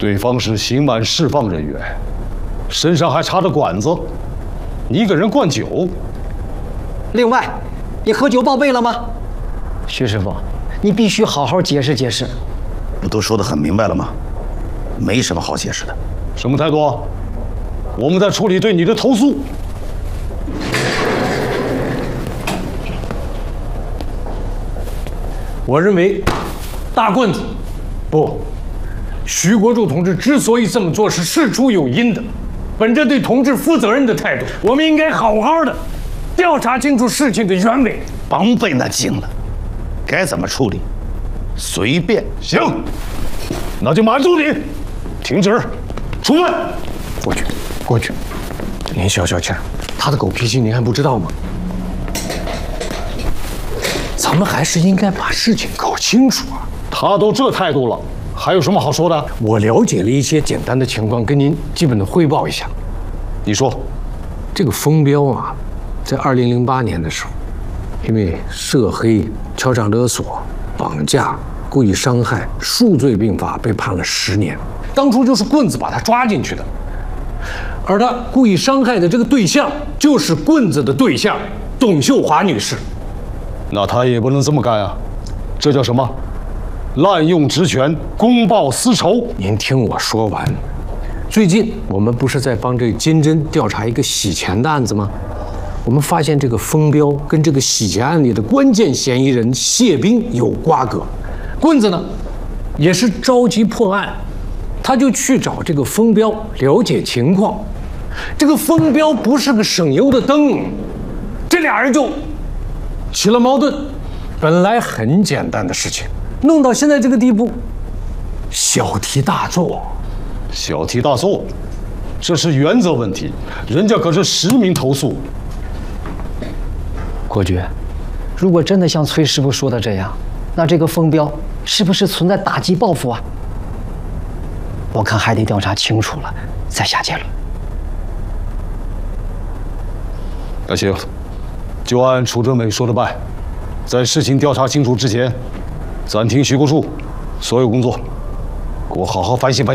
对方是刑满释放人员，身上还插着管子，你给人灌酒。 另外，你喝酒报备了吗？徐师傅，你必须好好解释解释。 不都说得很明白了吗？没什么好解释的。 什么态度啊？我们在处理对你的投诉。 我认为，大棍子，不，徐国柱同志之所以这么做是事出有因的，本着对同志负责任的态度，我们应该好好的调查清楚事情的原委。 甭费那劲了，该怎么处理，随便。 行，那就满足你，停止，处分。 过去，您消消气儿，他的狗脾气您还不知道吗？咱们还是应该把事情搞清楚啊！ 他都这态度了，还有什么好说的？ 我了解了一些简单的情况，跟您基本的汇报一下。 你说， 这个封彪啊，在2008年的时候，因为涉黑、敲诈勒索、绑架、故意伤害数罪并罚，被判了10年。当初就是棍子把他抓进去的，而他故意伤害的这个对象就是棍子的对象董秀华女士。 那他也不能这么干啊！这叫什么？滥用职权，公报私仇。 您听我说完。最近我们不是在帮这个金针调查一个洗钱的案子吗？我们发现这个封彪跟这个洗钱案里的关键嫌疑人谢兵有瓜葛。棍子呢，也是着急破案，他就去找这个封彪了解情况。这个封彪不是个省油的灯，这俩人就起了矛盾。本来很简单的事情，弄到现在这个地步，小题大做。 小题大做，这是原则问题，人家可是实名投诉。 国爵，如果真的像崔师傅说的这样，那这个封彪是不是存在打击报复啊？我看还得调查清楚了再下结论。 那行，就按楚哲美说的办，在事情调查清楚之前，暂停徐国树所有工作，给我好好反省反省。